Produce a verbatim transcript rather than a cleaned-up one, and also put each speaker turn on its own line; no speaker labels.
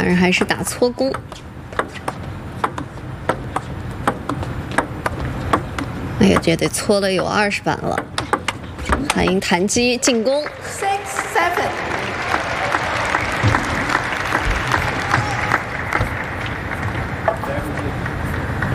反正还是打搓攻。哎呀，这得搓了有二十板了。韩英弹击进攻。
Six seven。